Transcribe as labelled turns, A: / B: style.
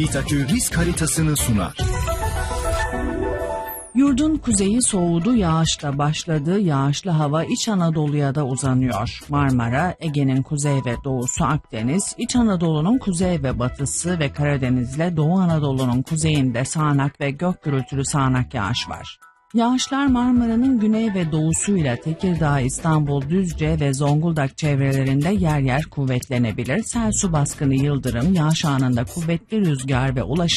A: Yiğit Akü risk haritasını sunar.
B: Yurdun kuzeyi soğudu, yağışla başladı. Yağışlı hava İç Anadolu'ya da uzanıyor. Marmara, Ege'nin kuzey ve doğusu, Akdeniz, İç Anadolu'nun kuzey ve batısı ve Karadeniz'le Doğu Anadolu'nun kuzeyinde sağanak ve gök gürültülü sağanak yağış var. Yağışlar Marmara'nın güney ve doğusuyla Tekirdağ, İstanbul, Düzce ve Zonguldak çevrelerinde yer yer kuvvetlenebilir. Sel, su baskını, yıldırım, yağış anında kuvvetli rüzgar ve ulaşım